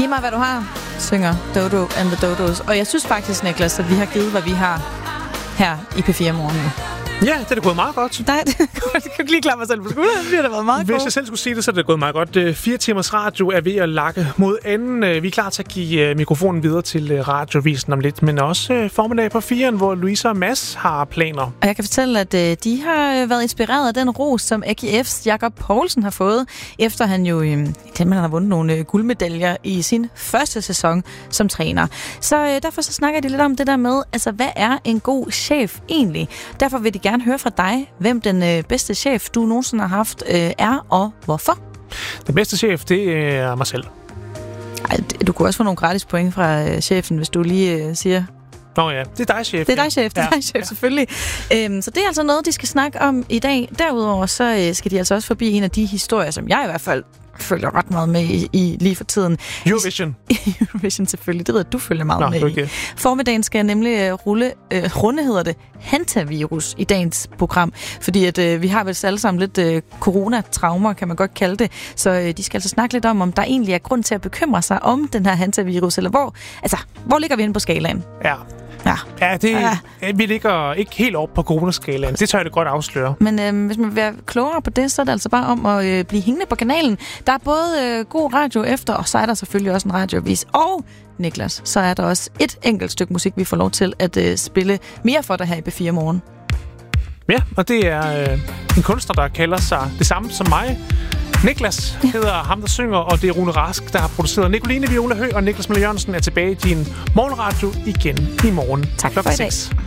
Giv mig, hvad du har, synger Dodo and the Dodos. Og jeg synes faktisk, Niklas, at vi har givet, hvad vi har her i P4 Morgen. Ja, det er da gået meget godt. Nej, det kan jeg lige klare mig selv på skulderen. Det har da været meget godt. Hvis jeg selv skulle sige det, så er det gået meget godt. 4 timers radio er ved at lakke mod enden. Vi er klar til at give mikrofonen videre til radiovisen om lidt, men også formiddag på 4'eren, hvor Louise og Mads har planer. Og jeg kan fortælle, at de har været inspireret af den ros, som AGF's Jakob Poulsen har fået, efter han jo han har vundet nogle guldmedaljer i sin første sæson som træner. Så derfor så snakker de lidt om det der med, altså hvad er en god chef egentlig? Derfor vil de gerne høre fra dig, hvem den bedste chef, du nogensinde har haft, er, og hvorfor? Den bedste chef, det er mig selv. Ej, du kunne også få nogle gratis point fra chefen, hvis du lige siger... Nå ja, det er dig, chef. Det er dig, chef. Det er dig, chef, selvfølgelig. Så det er altså noget, de skal snakke om i dag. Derudover så skal de altså også forbi en af de historier, som jeg i hvert fald følger ret meget med i lige for tiden. Eurovision. Eurovision selvfølgelig. Det ved jeg, du følger meget med okay. i. Formiddagen skal nemlig runde hedder det, hantavirus i dagens program. Fordi at vi har vel alle sammen lidt coronatraumer, kan man godt kalde det. Så de skal altså snakke lidt om der egentlig er grund til at bekymre sig om den her hantavirus, eller hvor ligger vi henne på skalaen? Ja, vi ligger ikke helt op på coronaskalaen. Det tør jeg da godt afsløre. Men hvis man vil være klogere på det, så er det altså bare om at blive hængende på kanalen. Der er både god radio efter, og så er der selvfølgelig også en radioavis. Og, Niklas, så er der også et enkelt stykke musik, vi får lov til at spille mere for dig her i B4 Morgen. Ja, og det er en kunstner, der kalder sig det samme som mig. Niklas hedder ham, der synger, og det er Rune Rask, der har produceret. Nicoline Viola Høgh og Niklas Møller Jørgensen er tilbage i din morgenradio igen i morgen. Tak for i dag.